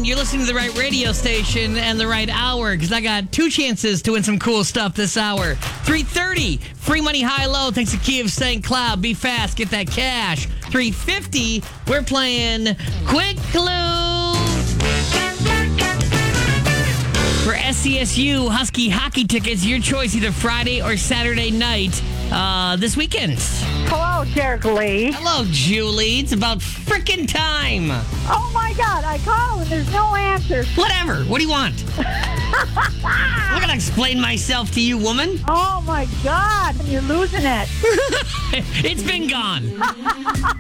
then you're listening to the right radio station and the right hour, because I got 2 chances to win some cool stuff this hour. 3:30, free money high-low thanks to Kia of St. Cloud. Be fast, get that cash. 3:50, we're playing Quick Clue for SCSU Husky hockey tickets. Your choice, either Friday or Saturday night this weekend. Hello, Derek Lee. Hello, Julie. It's about frickin' time. Oh, my God. I call and there's no answer. Whatever. What do you want? I'm going to explain myself to you, woman. Oh, my God. You're losing it. It's been gone.